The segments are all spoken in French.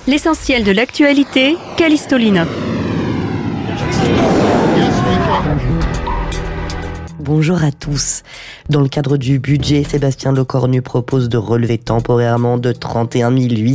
L'essentiel de l'actualité, Callisto Linov. Bonjour à tous. Dans le cadre du budget, Sébastien Lecornu propose de relever temporairement de 31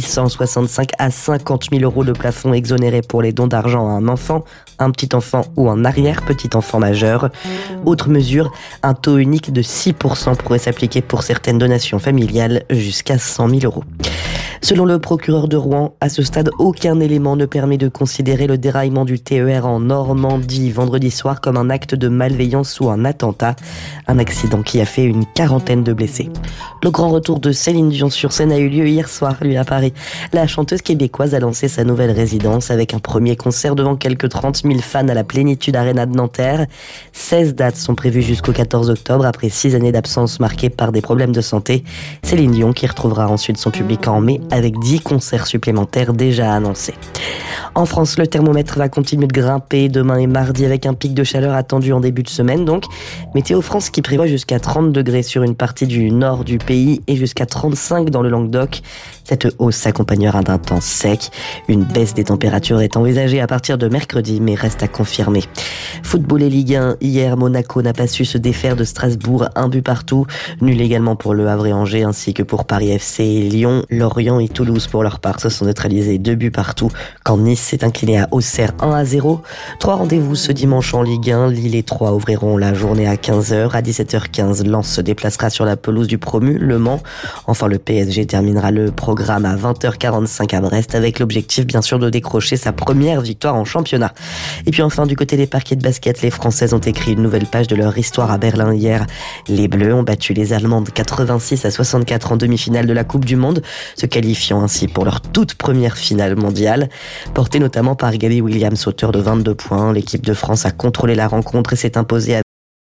865 à 50 000 euros le plafond exonéré pour les dons d'argent à un enfant, un petit enfant ou un arrière-petit enfant majeur. Autre mesure, un taux unique de 6% pourrait s'appliquer pour certaines donations familiales jusqu'à 100 000 euros. Selon le procureur de Rouen, à ce stade, aucun élément ne permet de considérer le déraillement du TER en Normandie vendredi soir comme un acte de malveillance ou un attentat. Un accident qui a fait une quarantaine de blessés. Le grand retour de Céline Dion sur scène a eu lieu hier soir, à Paris. La chanteuse québécoise a lancé sa nouvelle résidence avec un premier concert devant quelques 30 000 fans à la Plénitude Arena de Nanterre. 16 dates sont prévues jusqu'au 14 octobre après 6 années d'absence marquées par des problèmes de santé. Céline Dion qui retrouvera ensuite son public en mai avec 10 concerts supplémentaires déjà annoncés. En France, le thermomètre va continuer de grimper demain et mardi avec un pic de chaleur attendu en début de semaine. Donc, Météo France qui prévoit jusqu'à 30 degrés sur une partie du nord du pays et jusqu'à 35 dans le Languedoc. Cette hausse s'accompagnera d'un temps sec. Une baisse des températures est envisagée à partir de mercredi, mais reste à confirmer. Football et Ligue 1. Hier, Monaco n'a pas su se défaire de Strasbourg. 1 but partout. Nul également pour Le Havre et Angers, ainsi que pour Paris FC et Lyon. Lorient et Toulouse, pour leur part, se sont neutralisés 2 buts partout, quand Nice s'est incliné à Auxerre 1-0. 3 rendez-vous ce dimanche en Ligue 1. Lille et Troyes ouvriront la journée à 15h. À 17h15, Lens se déplacera sur la pelouse du promu, Le Mans. Enfin, le PSG terminera le programme à 20h45 à Brest, avec l'objectif bien sûr de décrocher sa première victoire en championnat. Et puis enfin, du côté des parquets de basket, les Françaises ont écrit une nouvelle page de leur histoire à Berlin hier. Les Bleus ont battu les Allemandes 86-64 en demi-finale de la Coupe du Monde, se qualifiant ainsi pour leur toute première finale mondiale. Portée notamment par Gabby Williams, auteur de 22 points, l'équipe de France a contrôlé la rencontre et s'est imposée à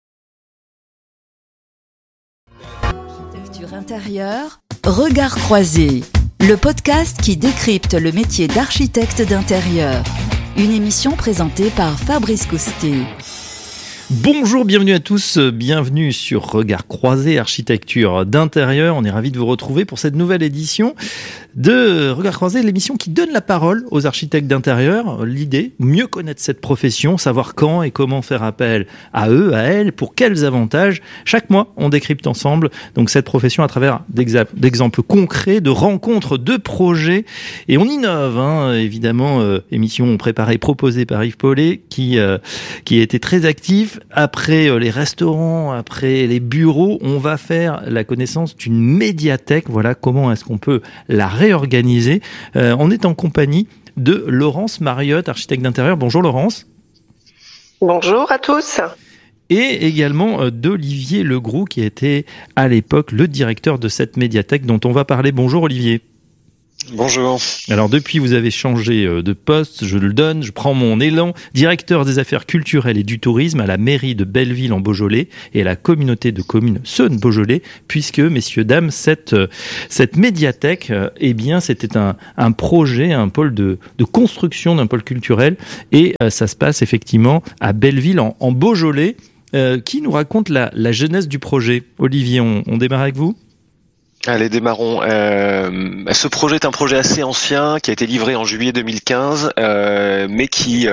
Architecture intérieure, Regard croisé, le podcast qui décrypte le métier d'architecte d'intérieur. Une émission présentée par Fabrice Coustet. Bonjour, bienvenue à tous, bienvenue sur Regard croisé, architecture d'intérieur. On est ravis de vous retrouver pour cette nouvelle édition de Regard croisé, l'émission qui donne la parole aux architectes d'intérieur. L'idée, mieux connaître cette profession, savoir quand et comment faire appel à eux, à elles, pour quels avantages. Chaque mois, on décrypte ensemble donc cette profession à travers d'exemples concrets, de rencontres, de projets. Et on innove, évidemment, émission préparée, proposée par Yves Paulet, qui a été très actif. Après les restaurants, après les bureaux, on va faire la connaissance d'une médiathèque. Voilà comment est-ce qu'on peut la réorganiser. On est en compagnie de Laurence Mariotte, architecte d'intérieur. Bonjour Laurence. Bonjour à tous. Et également d'Olivier Legroux, qui était à l'époque le directeur de cette médiathèque dont on va parler. Bonjour Olivier. Bonjour. Alors depuis, vous avez changé de poste, je le donne, je prends mon élan, directeur des affaires culturelles et du tourisme à la mairie de Belleville en Beaujolais et à la communauté de communes Saône-Beaujolais, puisque, messieurs, dames, cette médiathèque, c'était un projet, un pôle de construction d'un pôle culturel, et ça se passe effectivement à Belleville en Beaujolais. Qui nous raconte la genèse du projet? Olivier, on démarre avec vous? Allez, démarrons. Ce projet est un projet assez ancien qui a été livré en juillet 2015, mais qui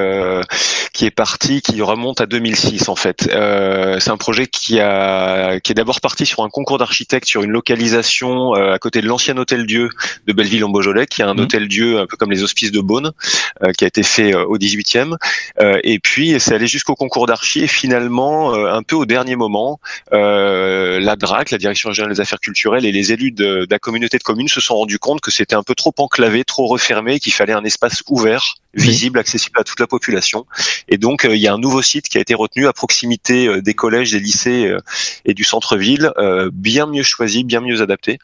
remonte à 2006 en fait. C'est un projet qui est d'abord parti sur un concours d'architectes sur une localisation à côté de l'ancien Hôtel-Dieu de Belleville en Beaujolais, qui est un Hôtel-Dieu un peu comme les Hospices de Beaune, qui a été fait au 18e. Et puis c'est allé jusqu'au concours d'archi et finalement, un peu au dernier moment, la DRAC, la Direction Régionale des Affaires Culturelles, et les élus de la communauté de communes se sont rendus compte que c'était un peu trop enclavé, trop refermé, qu'il fallait un espace ouvert, visible, accessible à toute la population. Et donc, il y a un nouveau site qui a été retenu à proximité des collèges, des lycées et du centre-ville, bien mieux choisi, bien mieux adapté.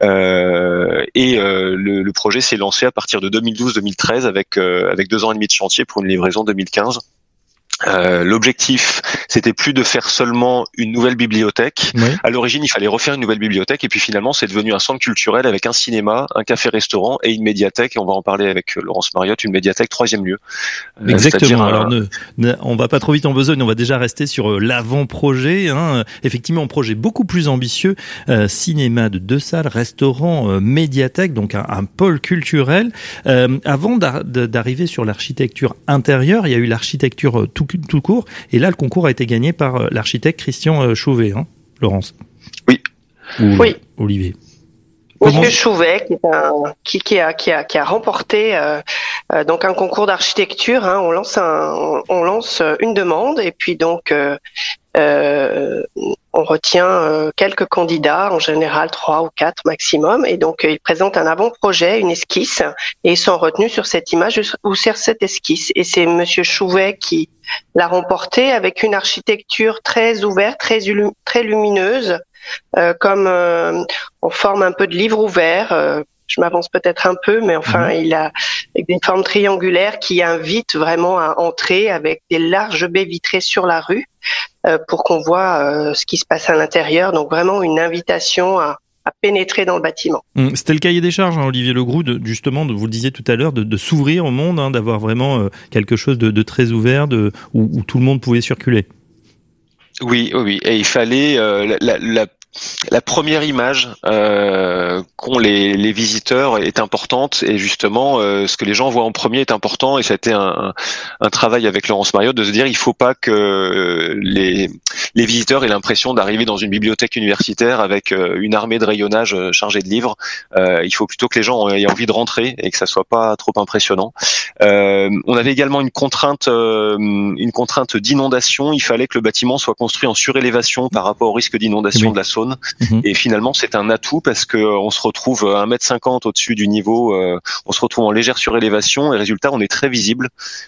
Le projet s'est lancé à partir de 2012-2013 avec 2 ans et demi de chantier pour une livraison 2015. L'objectif, c'était plus de faire seulement une nouvelle bibliothèque. Oui. À l'origine, il fallait refaire une nouvelle bibliothèque, et puis finalement, c'est devenu un centre culturel avec un cinéma, un café-restaurant et une médiathèque. Et on va en parler avec Laurence Mariotte, une médiathèque 3e lieu. Exactement. Alors, on va pas trop vite en besogne. On va déjà rester sur l'avant-projet. Effectivement, un projet beaucoup plus ambitieux. Cinéma de 2 salles, restaurant, médiathèque, donc un pôle culturel. Avant d'arriver sur l'architecture intérieure, il y a eu l'architecture tout court. Et là, le concours a été gagné par l'architecte Christian Chauvet, Laurence. Oui. Oui. Olivier. Monsieur Chouvet, qui a remporté donc un concours d'architecture. On lance une demande, et puis donc on retient quelques candidats, en général 3 ou 4 maximum, et donc ils présentent un avant-projet, une esquisse, et ils sont retenus sur cette image ou sur cette esquisse. Et c'est Monsieur Chouvet qui l'a remporté avec une architecture très ouverte, très lumineuse, comme en forme un peu de livre ouvert. Je m'avance peut-être un peu, mais enfin, il a avec des formes triangulaires qui invitent vraiment à entrer, avec des larges baies vitrées sur la rue, pour qu'on voit ce qui se passe à l'intérieur. Donc vraiment une invitation à pénétrer dans le bâtiment. C'était le cahier des charges, Olivier Legroux, justement, vous le disiez tout à l'heure, de s'ouvrir au monde, d'avoir vraiment quelque chose de très ouvert, où tout le monde pouvait circuler. Oui. Et il fallait la première image qu'ont les visiteurs est importante, et justement ce que les gens voient en premier est important, et ça a été un travail avec Laurence Mariotte de se dire il faut pas que les visiteurs aient l'impression d'arriver dans une bibliothèque universitaire avec une armée de rayonnage chargée de livres. Il faut plutôt que les gens aient envie de rentrer et que ça soit pas trop impressionnant. On avait également une contrainte d'inondation. Il fallait que le bâtiment soit construit en surélévation par rapport au risque d'inondation de la Saône. Et finalement, c'est un atout, parce que on se retrouve à 1,50 m au-dessus du niveau, on se retrouve en légère surélévation, et résultat, on est très visible.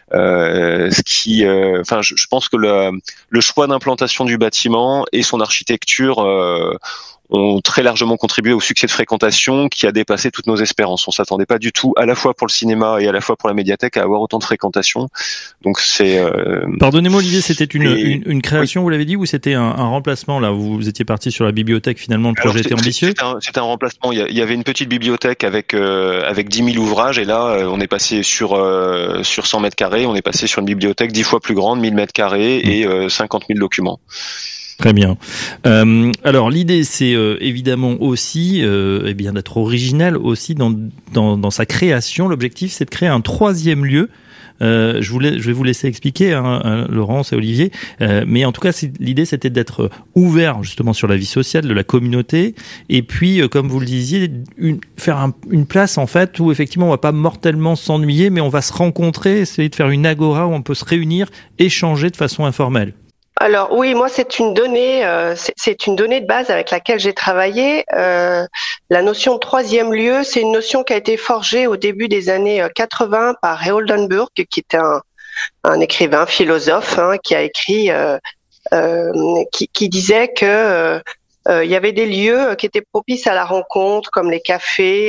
Je pense que le choix d'implantation du bâtiment et son architecture ont très largement contribué au succès de fréquentation qui a dépassé toutes nos espérances. On s'attendait pas du tout, à la fois pour le cinéma et à la fois pour la médiathèque, à avoir autant de fréquentation. Donc c'est. Pardonnez-moi, Olivier, c'était une création, vous l'avez dit, ou c'était un remplacement là? Vous étiez parti sur la bibliothèque, finalement, le projet était ambitieux. C'était un remplacement. Il y avait une petite bibliothèque avec 10 000 ouvrages, et là on est passé sur 100 mètres carrés. On est passé sur une bibliothèque 10 fois plus grande, 1000 mètres carrés et 50 000 documents. Très bien. Alors l'idée, c'est évidemment aussi d'être original aussi dans sa création. L'objectif, c'est de créer un 3e lieu. Je vais vous laisser expliquer, Laurence et Olivier. Mais en tout cas, l'idée, c'était d'être ouvert justement sur la vie sociale de la communauté. Et puis, comme vous le disiez, faire une place en fait où effectivement on va pas mortellement s'ennuyer, mais on va se rencontrer, essayer de faire une agora où on peut se réunir, échanger de façon informelle. Alors oui, moi c'est une donnée de base avec laquelle j'ai travaillé. La notion de 3e lieu, c'est une notion qui a été forgée au début des années 80 par Ray Oldenburg, qui était un écrivain, philosophe, qui a écrit, qui disait que il y avait des lieux qui étaient propices à la rencontre, comme les cafés,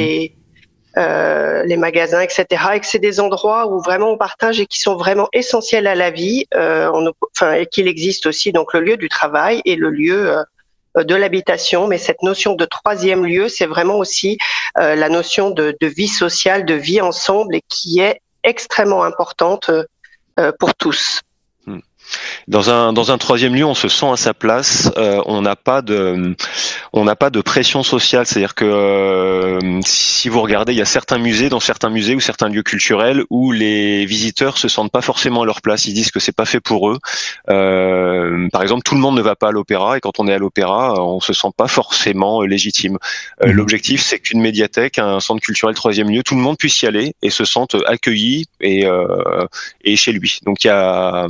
les magasins, etc., et que c'est des endroits où vraiment on partage et qui sont vraiment essentiels à la vie, et qu'il existe aussi donc le lieu du travail et le lieu de l'habitation. Mais cette notion de 3e lieu, c'est vraiment aussi la notion de vie sociale, de vie ensemble, et qui est extrêmement importante pour tous. Dans un 3e lieu, on se sent à sa place. On n'a pas de pression sociale. C'est-à-dire que si vous regardez, il y a certains musées ou certains lieux culturels où les visiteurs se sentent pas forcément à leur place. Ils disent que c'est pas fait pour eux. Par exemple, tout le monde ne va pas à l'opéra, et quand on est à l'opéra, on se sent pas forcément légitime. L'objectif, c'est qu'une médiathèque, un centre culturel 3e lieu, tout le monde puisse y aller et se sente accueilli et chez lui. Donc il y a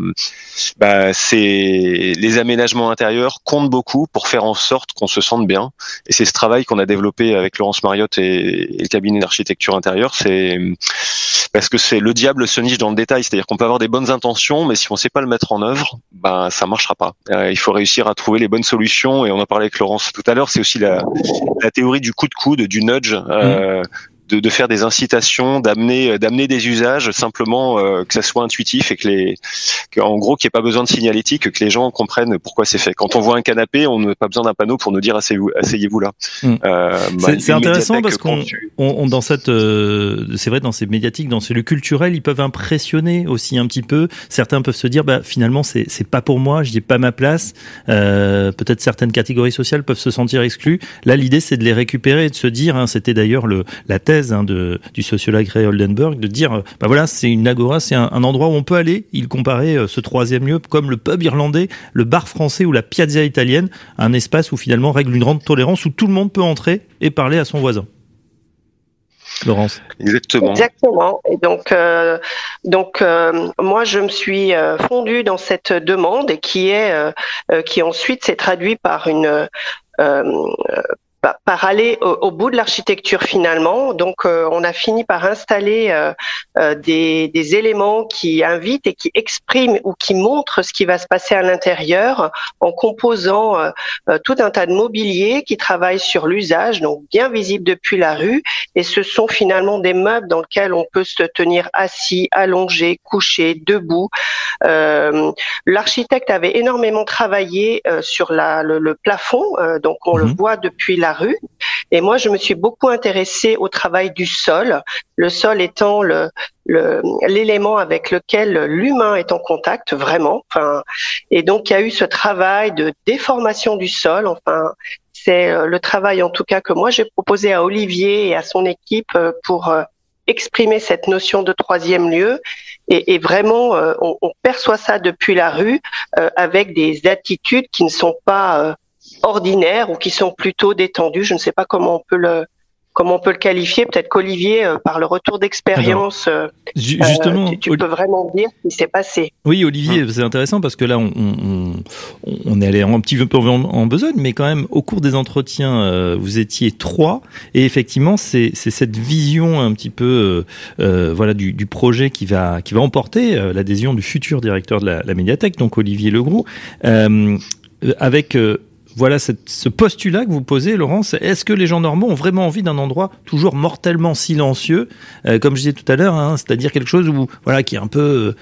les aménagements intérieurs comptent beaucoup pour faire en sorte qu'on se sente bien, et c'est ce travail qu'on a développé avec Laurence Mariotte et le cabinet d'architecture intérieure. C'est parce que le diable se niche dans le détail, c'est-à-dire qu'on peut avoir des bonnes intentions, mais si on sait pas le mettre en œuvre, ça marchera pas. Il faut réussir à trouver les bonnes solutions, et on en parlait avec Laurence tout à l'heure. C'est aussi la théorie du coup de coude, du nudge. de faire des incitations, d'amener des usages simplement que ça soit intuitif et qu'en gros qu'il n'y ait pas besoin de signalétique, que les gens comprennent pourquoi c'est fait. Quand on voit un canapé, on n'a pas besoin d'un panneau pour nous dire asseyez-vous là. C'est intéressant parce qu'on dans cette c'est vrai, dans ces médiatiques, dans ces lieux culturels, ils peuvent impressionner aussi un petit peu. Certains peuvent se dire finalement c'est pas pour moi, j'y ai pas ma place. Peut-être certaines catégories sociales peuvent se sentir exclues. Là, l'idée c'est de les récupérer et de se dire, c'était d'ailleurs la thèse du sociologue Ray Oldenburg, de dire voilà, c'est une agora, c'est un endroit où on peut aller. Il comparait ce troisième lieu comme le pub irlandais, le bar français ou la piazza italienne, un espace où finalement règle une grande tolérance, où tout le monde peut entrer et parler à son voisin. Laurence. Exactement. Et donc, moi, je me suis fondue dans cette demande et qui ensuite s'est traduit par par aller au bout de l'architecture finalement. Donc, on a fini par installer des éléments qui invitent et qui expriment ou qui montrent ce qui va se passer à l'intérieur en composant tout un tas de mobilier qui travaille sur l'usage, donc bien visible depuis la rue. Et ce sont finalement des meubles dans lesquels on peut se tenir assis, allongé, couché, debout. L'architecte avait énormément travaillé sur le plafond, donc on le voit depuis la rue. Et moi, je me suis beaucoup intéressée au travail du sol, le sol étant l'élément avec lequel l'humain est en contact vraiment. Et donc il y a eu ce travail de déformation du sol. C'est le travail en tout cas que moi j'ai proposé à Olivier et à son équipe pour exprimer cette notion de troisième lieu. Et vraiment, on perçoit ça depuis la rue avec des attitudes qui ne sont pas ordinaires ou qui sont plutôt détendues. Je ne sais pas comment on peut le qualifier. Peut-être qu'Olivier, par le retour d'expérience, justement, tu peux vraiment dire ce qui s'est passé. Oui, Olivier, c'est intéressant parce que là, on est allé un petit peu en besogne, mais quand même, au cours des entretiens, vous étiez 3, et effectivement, c'est cette vision un petit peu, du projet qui va emporter l'adhésion du futur directeur de la médiathèque, donc Olivier Legroux, avec ce postulat que vous posez, Laurence. Est-ce que les gens normaux ont vraiment envie d'un endroit toujours mortellement silencieux, comme je disais tout à l'heure, c'est-à-dire quelque chose qui est un peu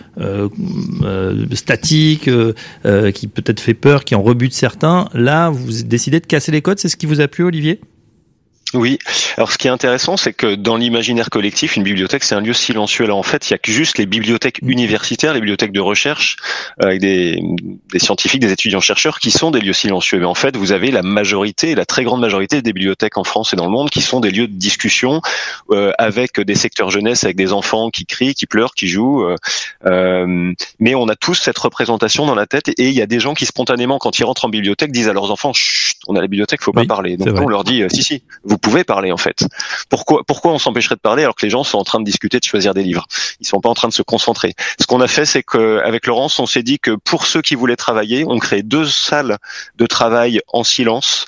statique, qui peut-être fait peur, qui en rebute certains. Là, vous décidez de casser les codes. C'est ce qui vous a plu, Olivier ? Oui. Alors, ce qui est intéressant, c'est que dans l'imaginaire collectif, une bibliothèque, c'est un lieu silencieux. Là, en fait, il y a que juste les bibliothèques universitaires, les bibliothèques de recherche, avec des scientifiques, des étudiants-chercheurs, qui sont des lieux silencieux. Mais en fait, vous avez la très grande majorité des bibliothèques en France et dans le monde qui sont des lieux de discussion, avec des secteurs jeunesse, avec des enfants qui crient, qui pleurent, qui jouent. Mais on a tous cette représentation dans la tête, et il y a des gens qui spontanément, quand ils rentrent en bibliothèque, disent à leurs enfants, chut, on a la bibliothèque, faut pas parler. Donc on leur dit, si, vous pouvez parler en fait. Pourquoi on s'empêcherait de parler alors que les gens sont en train de discuter, de choisir des livres? Ils sont pas en train de se concentrer. Ce qu'on a fait, c'est qu'avec Laurence, on s'est dit que pour ceux qui voulaient travailler, on crée 2 salles de travail en silence.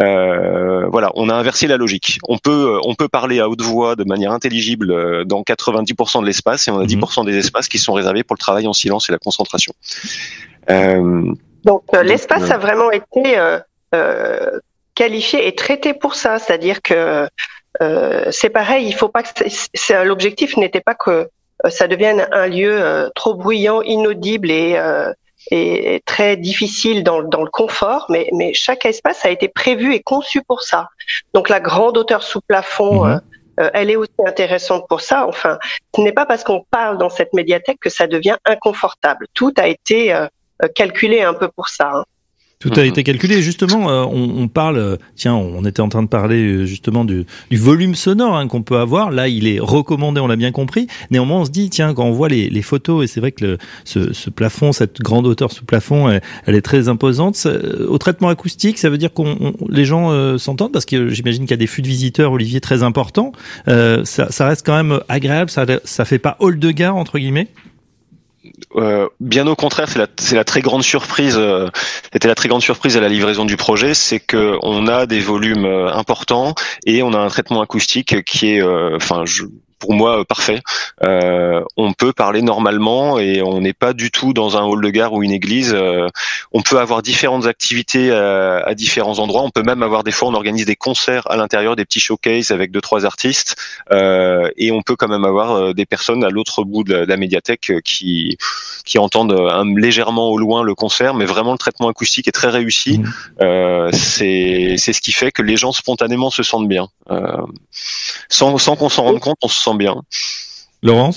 On a inversé la logique. On peut parler à haute voix de manière intelligible dans 90% de l'espace, et on a 10% des espaces qui sont réservés pour le travail en silence et la concentration. Donc l'espace a vraiment été qualifié et traité pour ça, c'est-à-dire que c'est pareil, il faut pas que l'objectif n'était pas que ça devienne un lieu trop bruyant, inaudible et très difficile dans le confort, mais chaque espace a été prévu et conçu pour ça. Donc la grande hauteur sous plafond, elle est aussi intéressante pour ça. Enfin, ce n'est pas parce qu'on parle dans cette médiathèque que ça devient inconfortable. Tout a été calculé un peu pour ça. Tout a été calculé. Justement, on parle, on était en train de parler justement du volume sonore qu'on peut avoir. Là, il est recommandé, on l'a bien compris. Néanmoins, on se dit, quand on voit les photos, et c'est vrai que ce plafond, cette grande hauteur sous plafond, elle est très imposante. Au traitement acoustique, ça veut dire les gens s'entendent, parce que j'imagine qu'il y a des flux de visiteurs, Olivier, très importants. Ça reste quand même agréable, ça fait pas hall de gare, entre guillemets. Bien au contraire, c'est la très grande surprise. C'était la très grande surprise à la livraison du projet, c'est que on a des volumes importants et on a un traitement acoustique qui est, pour moi parfait. On peut parler normalement et on n'est pas du tout dans un hall de gare ou une église. On peut avoir différentes activités à différents endroits. On peut même avoir des fois, on organise des concerts à l'intérieur, des petits showcases avec 2-3 artistes, et on peut quand même avoir des personnes à l'autre bout de la médiathèque qui entendent légèrement au loin le concert, mais vraiment le traitement acoustique est très réussi. C'est ce qui fait que les gens spontanément se sentent bien, sans qu'on s'en rende compte, on se sent bien. Laurence ?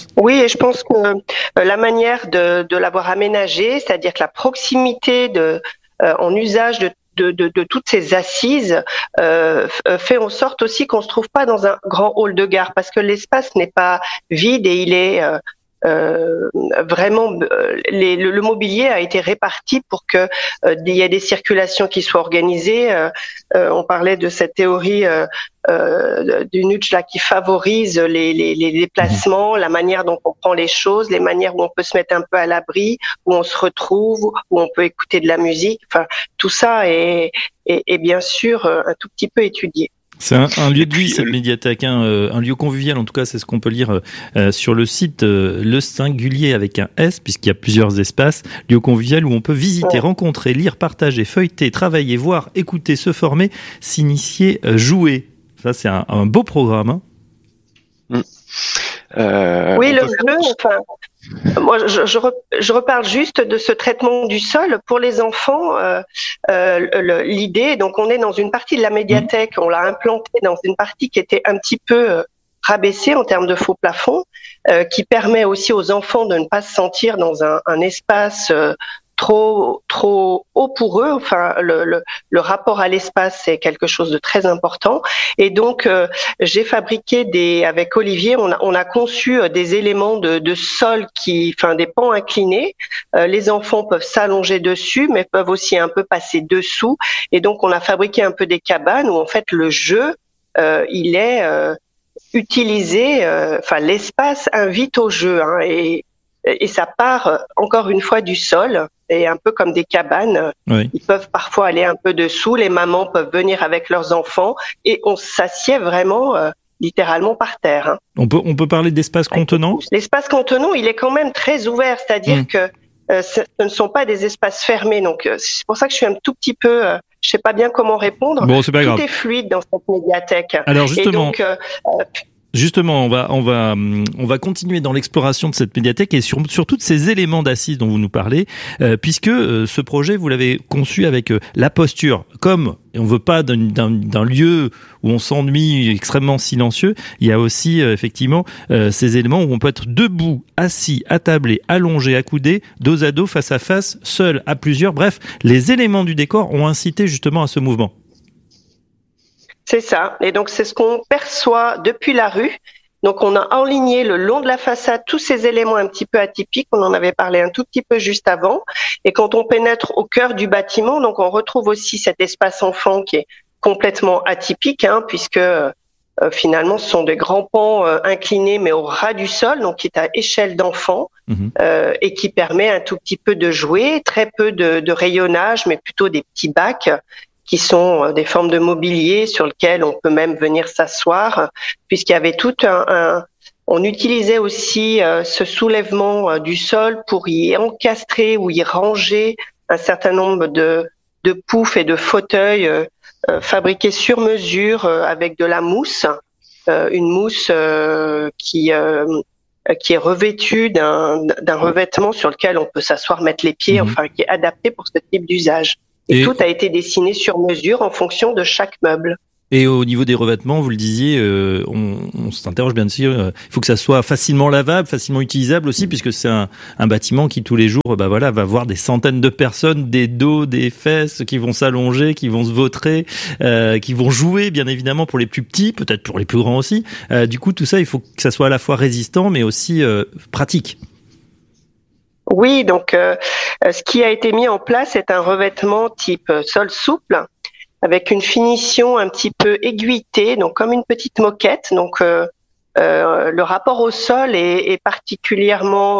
Oui, et je pense que la manière de l'avoir aménagé, c'est-à-dire que la proximité en usage de toutes ces assises fait en sorte aussi qu'on se trouve pas dans un grand hall de gare, parce que l'espace n'est pas vide et il est vraiment le mobilier a été réparti pour que il y ait des circulations qui soient organisées. On parlait de cette théorie du Nudge là qui favorise les déplacements, la manière dont on prend les choses, les manières où on peut se mettre un peu à l'abri, où on se retrouve, où on peut écouter de la musique. Enfin, tout ça est bien sûr un tout petit peu étudié. C'est un lieu de vie, cette médiathèque, un lieu convivial, en tout cas, c'est ce qu'on peut lire sur le site Le Singulier avec un S, puisqu'il y a plusieurs espaces, lieu convivial où on peut visiter, rencontrer, lire, partager, feuilleter, travailler, voir, écouter, se former, s'initier, jouer. Ça, c'est un beau programme. Hein. Oui, le jeu, enfin... Moi, je reparle juste de ce traitement du sol pour les enfants. L'idée, donc, on est dans une partie de la médiathèque, on l'a implanté dans une partie qui était un petit peu rabaissée en termes de faux plafond, qui permet aussi aux enfants de ne pas se sentir dans un espace trop haut pour eux. Enfin, le rapport à l'espace, c'est quelque chose de très important. Et donc, j'ai fabriqué avec Olivier, on a conçu des éléments de sol des pans inclinés. Les enfants peuvent s'allonger dessus, mais peuvent aussi un peu passer dessous. Et donc, on a fabriqué un peu des cabanes où en fait le jeu, il est utilisé. L'espace invite au jeu, hein, et ça part encore une fois du sol. Et un peu comme des cabanes, oui. Ils peuvent parfois aller un peu dessous, les mamans peuvent venir avec leurs enfants et on s'assied vraiment littéralement par terre. Hein. On peut parler d'espace contenant ? L'espace contenant, il est quand même très ouvert, c'est-à-dire que ce ne sont pas des espaces fermés. Donc c'est pour ça que je suis un tout petit peu, je sais pas bien comment répondre. Bon, c'est pas grave. Tout est fluide dans cette médiathèque. Alors justement. Et donc, justement, on va continuer dans l'exploration de cette médiathèque et sur tous ces éléments d'assises dont vous nous parlez, puisque ce projet, vous l'avez conçu avec la posture. Comme on veut pas d'un lieu où on s'ennuie, extrêmement silencieux, il y a aussi effectivement ces éléments où on peut être debout, assis, attablé, allongé, accoudé, dos à dos, face à face, seul, à plusieurs. Bref, les éléments du décor ont incité justement à ce mouvement. C'est ça. Et donc, c'est ce qu'on perçoit depuis la rue. Donc, on a enligné le long de la façade tous ces éléments un petit peu atypiques. On en avait parlé un tout petit peu juste avant. Et quand on pénètre au cœur du bâtiment, donc on retrouve aussi cet espace enfant qui est complètement atypique, hein, puisque finalement, ce sont des grands pans inclinés, mais au ras du sol, donc qui est à échelle d'enfant, et qui permet un tout petit peu de jouer, très peu de rayonnage, mais plutôt des petits bacs qui sont des formes de mobilier sur lesquelles on peut même venir s'asseoir, puisqu'il y avait on utilisait aussi ce soulèvement du sol pour y encastrer ou y ranger un certain nombre de poufs et de fauteuils fabriqués sur mesure avec de la mousse, une mousse qui est revêtue d'un revêtement sur lequel on peut s'asseoir, mettre les pieds, enfin qui est adapté pour ce type d'usage. Et tout a été dessiné sur mesure en fonction de chaque meuble. Et au niveau des revêtements, vous le disiez, on s'interroge bien sûr, il faut que ça soit facilement lavable, facilement utilisable aussi, puisque c'est un bâtiment qui tous les jours, va voir des centaines de personnes, des dos, des fesses, qui vont s'allonger, qui vont se vautrer, qui vont jouer, bien évidemment, pour les plus petits, peut-être pour les plus grands aussi. Du coup, tout ça, il faut que ça soit à la fois résistant, mais aussi pratique. Oui, donc ce qui a été mis en place est un revêtement type sol souple, avec une finition un petit peu aiguïtée, donc comme une petite moquette. Donc le rapport au sol est particulièrement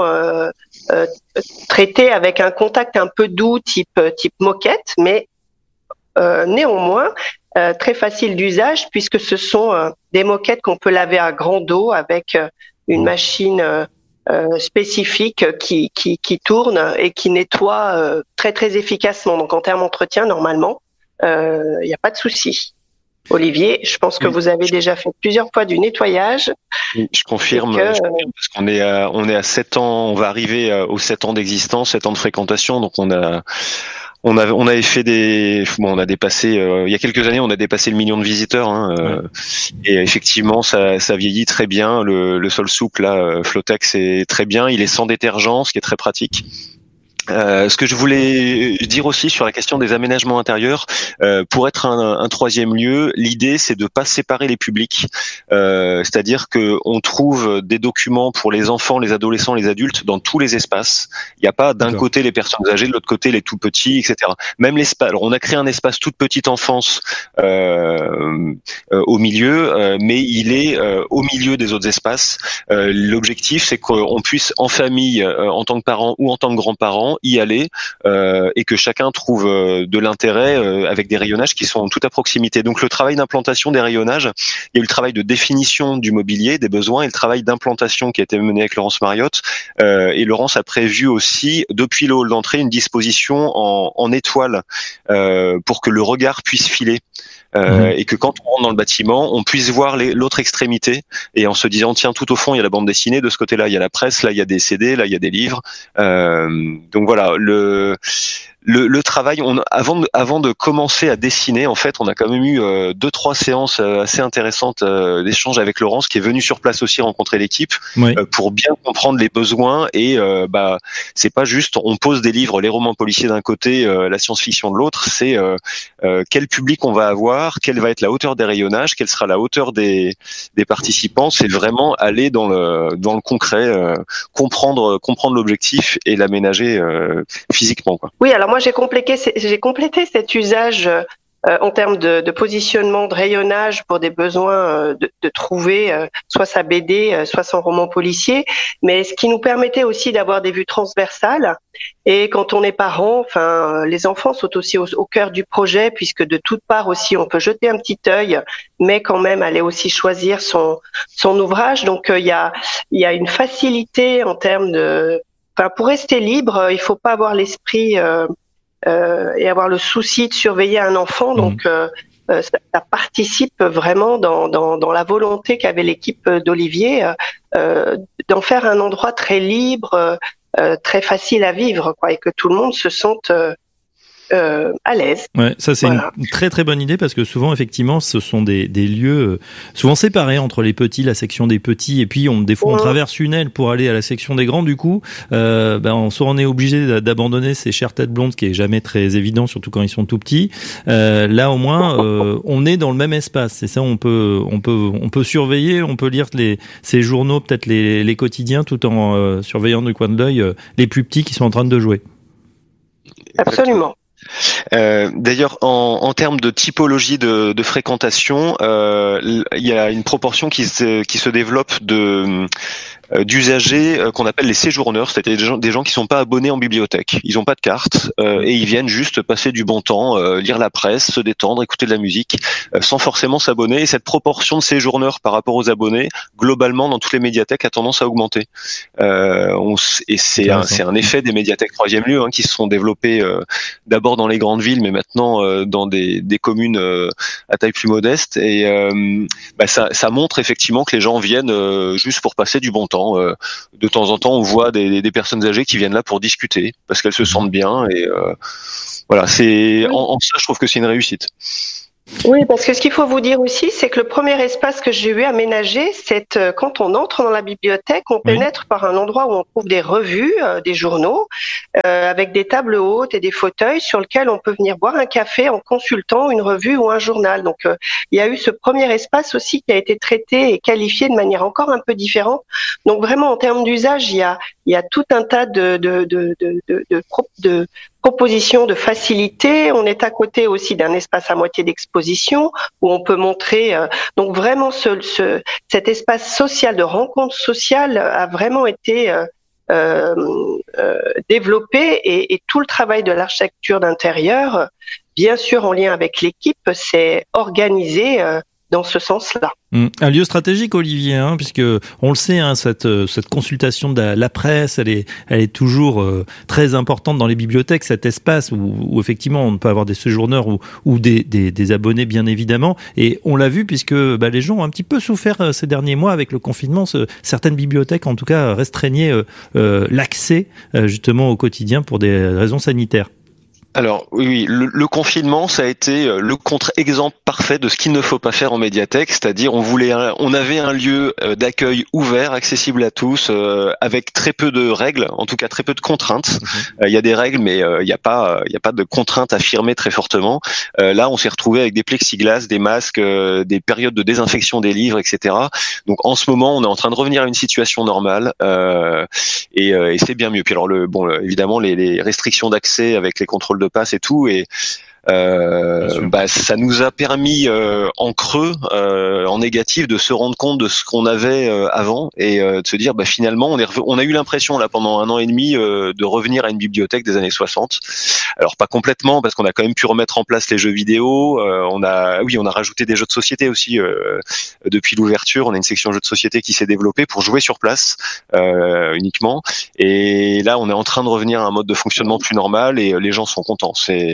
traité avec un contact un peu doux, type moquette, mais néanmoins très facile d'usage puisque ce sont des moquettes qu'on peut laver à grande eau avec une machine spécifique qui tourne et qui nettoie très très efficacement. Donc en termes d'entretien, normalement, il n'y a pas de souci. Olivier, je pense que vous avez déjà fait plusieurs fois du nettoyage. Je confirme parce qu'on est à 7 ans, on va arriver aux 7 ans d'existence, 7 ans de fréquentation, donc on avait fait on a dépassé il y a quelques années, on a dépassé le 1 million de visiteurs, et effectivement ça vieillit très bien. Le sol souple là, Flotex, est très bien, il est sans détergent, ce qui est très pratique. Ce que je voulais dire aussi sur la question des aménagements intérieurs, pour être un troisième lieu, l'idée c'est de pas séparer les publics, c'est-à-dire que on trouve des documents pour les enfants, les adolescents, les adultes dans tous les espaces. Il n'y a pas d'un côté les personnes âgées, de l'autre côté les tout petits, etc. Même l'espace. Alors on a créé un espace toute petite enfance au milieu, mais il est au milieu des autres espaces. L'objectif c'est qu'on puisse en famille, en tant que parents ou en tant que grands-parents, y aller et que chacun trouve de l'intérêt avec des rayonnages qui sont tout à proximité. Donc le travail d'implantation des rayonnages, il y a eu le travail de définition du mobilier, des besoins, et le travail d'implantation qui a été mené avec Laurence Mariotte. Et Laurence a prévu aussi, depuis le hall d'entrée, une disposition en étoile pour que le regard puisse filer. Et que quand on rentre dans le bâtiment, on puisse voir l'autre extrémité, et en se disant tiens, tout au fond il y a la bande dessinée, de ce côté-là il y a la presse, là il y a des CD, là il y a des livres. Donc voilà, le travail, avant de commencer à dessiner, en fait, on a quand même eu 2-3 séances assez intéressantes d'échange avec Laurence, qui est venue sur place aussi rencontrer l'équipe, pour bien comprendre les besoins. Et c'est pas juste on pose des livres, les romans policiers d'un côté, la science-fiction de l'autre. C'est quel public on va avoir, quelle va être la hauteur des rayonnages, quelle sera la hauteur des participants. C'est vraiment aller dans le concret, comprendre l'objectif et l'aménager physiquement, quoi. Oui, alors moi j'ai complété cet usage en termes de positionnement, de rayonnage pour des besoins de trouver soit sa BD, soit son roman policier, mais ce qui nous permettait aussi d'avoir des vues transversales. Et quand on est parent, les enfants sont aussi au cœur du projet, puisque de toutes parts aussi on peut jeter un petit œil, mais quand même aller aussi choisir son ouvrage. Donc il y a une facilité en termes pour rester libre, il faut pas avoir l'esprit et avoir le souci de surveiller un enfant. Donc, ça participe vraiment dans la volonté qu'avait l'équipe d'Olivier d'en faire un endroit très libre, très facile à vivre, quoi, et que tout le monde se sente à l'aise. Ouais, ça c'est une très très bonne idée, parce que souvent effectivement ce sont des lieux souvent séparés entre les petits, la section des petits, et puis des fois on traverse une aile pour aller à la section des grands. Du coup, soit on est obligé d'abandonner ces chères têtes blondes, ce qui est jamais très évident, surtout quand ils sont tout petits. Là au moins on est dans le même espace. C'est ça, on peut surveiller, on peut lire ces journaux, peut-être les quotidiens, tout en surveillant du coin de l'œil les plus petits qui sont en train de jouer. Absolument. D'ailleurs, en termes de typologie de fréquentation, il y a une proportion qui se développe d'usagers qu'on appelle les séjourneurs, c'est-à-dire des gens qui sont pas abonnés en bibliothèque. Ils ont pas de carte et ils viennent juste passer du bon temps, lire la presse, se détendre, écouter de la musique, sans forcément s'abonner. Et cette proportion de séjourneurs par rapport aux abonnés, globalement dans toutes les médiathèques, a tendance à augmenter. Et c'est un effet des médiathèques troisième lieu, qui se sont développées d'abord dans les grandes villes, mais maintenant dans des communes à taille plus modeste. Et ça montre effectivement que les gens viennent juste pour passer du bon temps. De temps en temps, on voit des personnes âgées qui viennent là pour discuter parce qu'elles se sentent bien. Et voilà, en ça, je trouve que c'est une réussite. Oui, parce que ce qu'il faut vous dire aussi, c'est que le premier espace que j'ai eu aménagé, c'est quand on entre dans la bibliothèque, on pénètre par un endroit où on trouve des revues, des journaux, avec des tables hautes et des fauteuils sur lesquels on peut venir boire un café en consultant une revue ou un journal. Donc, il y a eu ce premier espace aussi qui a été traité et qualifié de manière encore un peu différente. Donc, vraiment, en termes d'usage, il y a tout un tas de proposition de facilité. On est à côté aussi d'un espace à moitié d'exposition où on peut montrer. Donc vraiment, cet espace social de rencontre sociale a vraiment été développé et tout le travail de l'architecture d'intérieur, bien sûr en lien avec l'équipe, c'est organisé dans ce sens-là. Un lieu stratégique, Olivier, puisque on le sait, cette consultation de la presse, elle est toujours très importante dans les bibliothèques, cet espace où effectivement on peut avoir des séjourneurs ou des abonnés bien évidemment. Et on l'a vu puisque les gens ont un petit peu souffert ces derniers mois avec le confinement. Certaines bibliothèques, en tout cas, restreignaient l'accès justement au quotidien pour des raisons sanitaires. Alors oui, le confinement, ça a été le contre-exemple parfait de ce qu'il ne faut pas faire en médiathèque, c'est-à-dire on avait un lieu d'accueil ouvert, accessible à tous, avec très peu de règles, en tout cas très peu de contraintes. Il y a des règles, mais il n'y a pas de contraintes affirmées très fortement. Là, on s'est retrouvé avec des plexiglas, des masques, des périodes de désinfection des livres, etc. Donc en ce moment, on est en train de revenir à une situation normale et c'est bien mieux. Puis alors évidemment les restrictions d'accès avec les contrôles de passe et tout, et ça nous a permis en creux, en négatif, de se rendre compte de ce qu'on avait avant et de se dire finalement on a eu l'impression là pendant 1 an et demi de revenir à une bibliothèque des années 60. Alors pas complètement, parce qu'on a quand même pu remettre en place les jeux vidéo, on a rajouté des jeux de société aussi depuis l'ouverture. On a une section jeux de société qui s'est développée pour jouer sur place uniquement, et là on est en train de revenir à un mode de fonctionnement plus normal et les gens sont contents.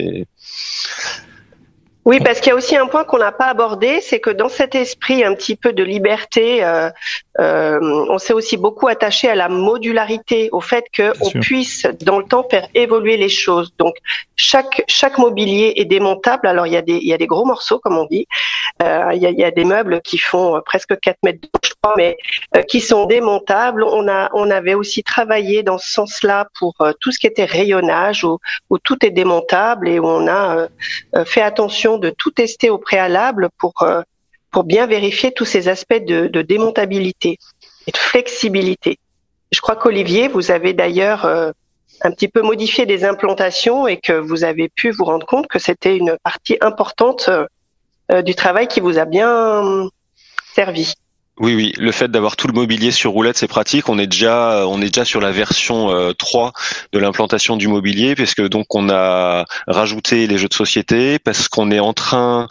Oui, parce qu'il y a aussi un point qu'on n'a pas abordé, c'est que dans cet esprit un petit peu de liberté, on s'est aussi beaucoup attaché à la modularité, au fait qu'on puisse dans le temps faire évoluer les choses. Donc chaque mobilier est démontable. Alors il y a des gros morceaux comme on dit, il y a des meubles qui font presque 4 mètres de haut, je crois, mais qui sont démontables. On avait aussi travaillé dans ce sens-là pour tout ce qui était rayonnage, où tout est démontable et où on a fait attention de tout tester au préalable pour bien vérifier tous ces aspects de démontabilité et de flexibilité. Je crois qu'Olivier, vous avez d'ailleurs un petit peu modifié des implantations et que vous avez pu vous rendre compte que c'était une partie importante du travail qui vous a bien servi. Oui, le fait d'avoir tout le mobilier sur roulette, c'est pratique. On est déjà sur la version 3 de l'implantation du mobilier, parce que donc on a rajouté les jeux de société, parce qu'on est en train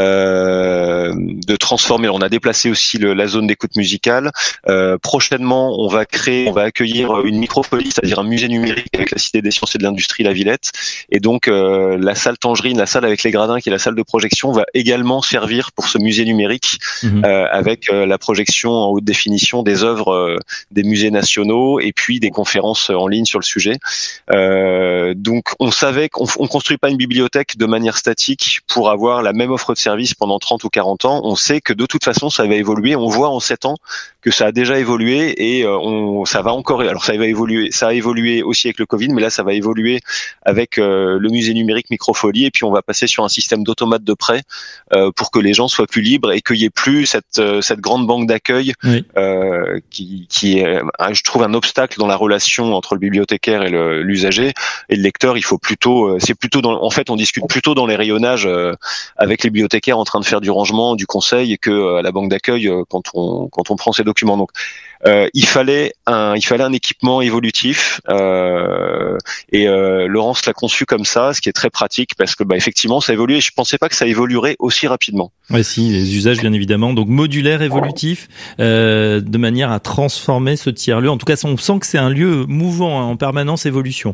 de transformer. On a déplacé aussi la zone d'écoute musicale. Prochainement, on va accueillir une micropolie, c'est-à-dire un musée numérique avec la Cité des Sciences et de l'Industrie La Villette. Et donc la salle Tangerine, la salle avec les gradins, qui est la salle de projection, va également servir pour ce musée numérique avec la projection en haute définition des œuvres des musées nationaux et puis des conférences en ligne sur le sujet. Donc on savait qu'on construit pas une bibliothèque de manière statique pour avoir la même offre de service pendant 30 ou 40 ans. On sait que de toute façon ça va évoluer. On voit en 7 ans que ça a déjà évolué et ça va encore. Alors ça va évoluer. Ça a évolué aussi avec le Covid, mais là ça va évoluer avec le musée numérique Microfolie, et puis on va passer sur un système d'automates de prêt pour que les gens soient plus libres et qu'il y ait plus cette grande banque d'accueil qui est, je trouve, un obstacle dans la relation entre le bibliothécaire et l'usager et le lecteur. Il faut plutôt, en fait, on discute plutôt dans les rayonnages avec les bibliothécaires en train de faire du rangement, du conseil, que à la banque d'accueil quand on prend ces documents. Donc il fallait un équipement évolutif et Laurence l'a conçu comme ça, ce qui est très pratique parce que effectivement ça évolue et je pensais pas que ça évoluerait aussi rapidement. Ouais, si, les usages bien évidemment, donc modulaire, évolutif, de manière à transformer ce tiers-lieu. En tout cas, on sent que c'est un lieu mouvant, en permanence évolution.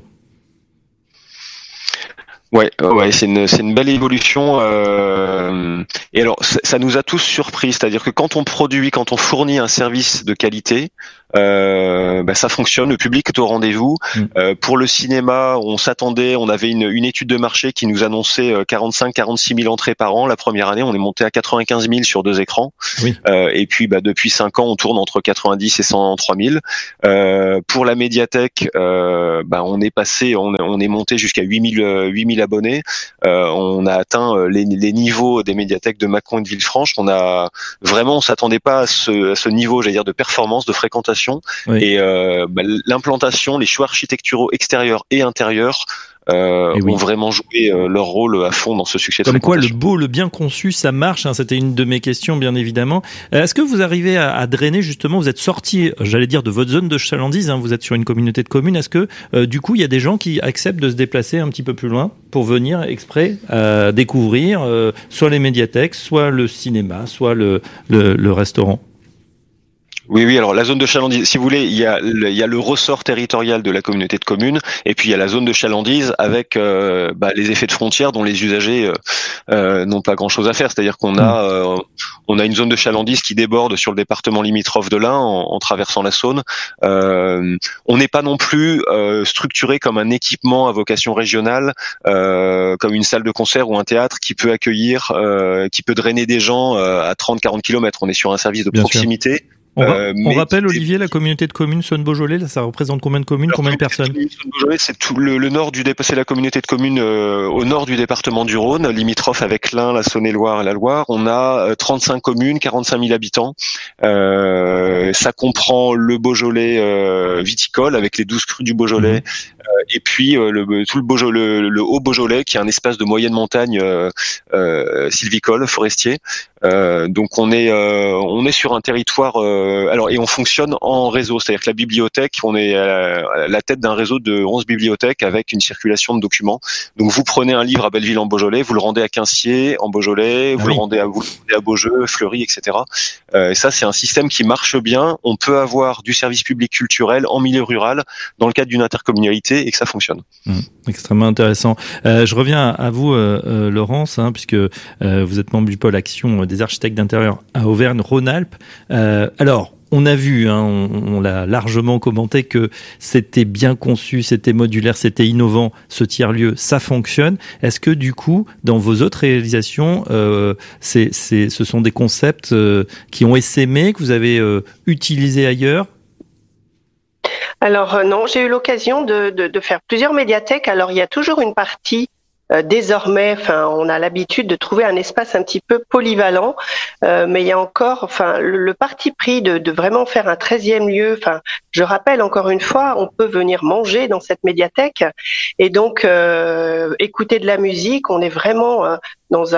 Ouais, c'est une belle évolution. Et alors, ça nous a tous surpris, c'est-à-dire que quand on fournit un service de qualité, ça fonctionne, le public est au rendez-vous. Pour le cinéma, on avait une étude de marché qui nous annonçait 45-46 000 entrées par an. La première année, on est monté à 95 000 sur 2 écrans. Oui. Et puis, depuis 5 ans, on tourne entre 90 et 103 000. Pour la médiathèque, on est monté jusqu'à 8 000 abonnés. On a atteint les niveaux des médiathèques de Mâcon et de Villefranche. On s'attendait pas à ce niveau, j'allais dire, de performance, de fréquentation. Oui. Et l'implantation, les choix architecturaux extérieurs et intérieurs ont vraiment joué leur rôle à fond dans ce succès de Comme quoi, fréquentation. le beau, le bien conçu, ça marche. C'était une de mes questions, bien évidemment. Est-ce que vous arrivez à drainer, justement, vous êtes sorti, j'allais dire, de votre zone de chalandise, vous êtes sur une communauté de communes. Est-ce que, du coup, il y a des gens qui acceptent de se déplacer un petit peu plus loin pour venir exprès découvrir soit les médiathèques, soit le cinéma, soit le restaurant? Oui, alors la zone de chalandise, si vous voulez, il y a le ressort territorial de la communauté de communes, et puis il y a la zone de chalandise avec les effets de frontière dont les usagers n'ont pas grand-chose à faire. C'est-à-dire qu'on a une zone de chalandise qui déborde sur le département limitrophe de l'Ain en traversant la Saône. On n'est pas non plus structuré comme un équipement à vocation régionale, comme une salle de concert ou un théâtre qui peut accueillir, qui peut drainer des gens à 30-40 km. On est sur un service de proximité. On rappelle, Olivier, la communauté de communes Saône-Beaujolais, là, ça représente combien de communes, combien de personnes? Saône-Beaujolais, c'est tout le nord c'est la communauté de communes au nord du département du Rhône, limitrophe avec l'Ain, la Saône-et-Loire et la Loire. On a 35 communes, 45 000 habitants. Ça comprend le Beaujolais viticole avec les 12 crus du Beaujolais. Et puis tout le haut Beaujolais qui est un espace de moyenne montagne sylvicole, forestier. Donc on est sur un territoire et on fonctionne en réseau, c'est-à-dire que la bibliothèque, on est à la tête d'un réseau de 11 bibliothèques avec une circulation de documents. Donc vous prenez un livre à Belleville en Beaujolais, vous le rendez à Quinciers en Beaujolais, vous le rendez à Beaujeu, Fleury, etc. Et ça c'est un système qui marche bien. On peut avoir du service public culturel en milieu rural dans le cadre d'une intercommunalité et que ça fonctionne. Extrêmement intéressant. Je reviens à vous, Laurence, puisque vous êtes membre du pôle action des architectes d'intérieur à Auvergne-Rhône-Alpes. Alors, on a vu, on l'a largement commenté, que c'était bien conçu, c'était modulaire, c'était innovant, ce tiers-lieu, ça fonctionne. Est-ce que du coup, dans vos autres réalisations, ce sont des concepts qui ont essaimé, que vous avez utilisés ailleurs? Alors non, j'ai eu l'occasion de faire plusieurs médiathèques. Alors il y a toujours une partie désormais, on a l'habitude de trouver un espace un petit peu polyvalent, mais il y a encore, le parti pris de vraiment faire un 13e lieu. Je rappelle encore une fois, on peut venir manger dans cette médiathèque et donc écouter de la musique. On est vraiment dans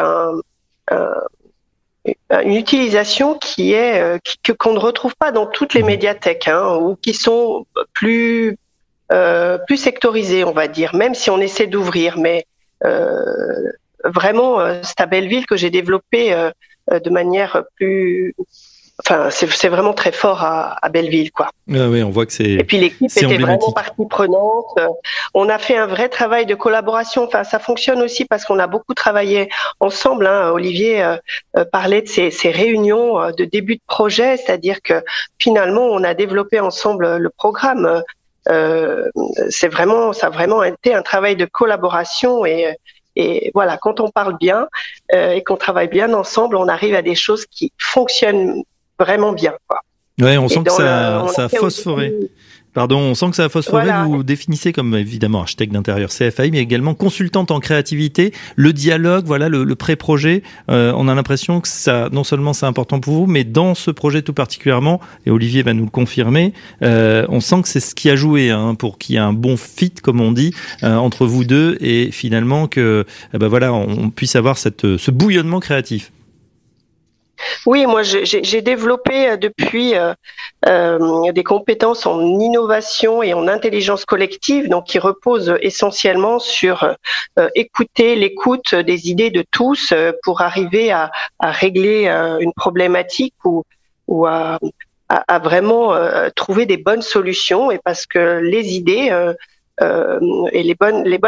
une utilisation qui est qu'on ne retrouve pas dans toutes les médiathèques, ou qui sont plus sectorisées, on va dire, même si on essaie d'ouvrir. Mais vraiment, c'est à Belleville que j'ai développé de manière plus. C'est vraiment très fort à Belleville, quoi. Oui, on voit que c'est. Et puis l'équipe était vraiment partie prenante. On a fait un vrai travail de collaboration. Ça fonctionne aussi parce qu'on a beaucoup travaillé ensemble. Olivier parlait de ces réunions de début de projet, c'est-à-dire que finalement on a développé ensemble le programme. Ça a vraiment été un travail de collaboration et voilà, quand on parle bien et qu'on travaille bien ensemble, on arrive à des choses qui fonctionnent vraiment bien, quoi. Ouais, on sent que ça a phosphoré. On sent que ça a phosphoré. Voilà. Vous définissez comme évidemment architecte d'intérieur CFAI, mais également consultante en créativité. Le dialogue, le pré-projet. On a l'impression que ça, non seulement c'est important pour vous, mais dans ce projet tout particulièrement, et Olivier va nous le confirmer, on sent que c'est ce qui a joué pour qu'il y ait un bon fit, comme on dit, entre vous deux, et finalement que on puisse avoir ce bouillonnement créatif. Oui, moi j'ai développé depuis des compétences en innovation et en intelligence collective, donc qui reposent essentiellement sur l'écoute des idées de tous pour arriver à régler une problématique ou à vraiment trouver des bonnes solutions, et parce que les idées et les bonnes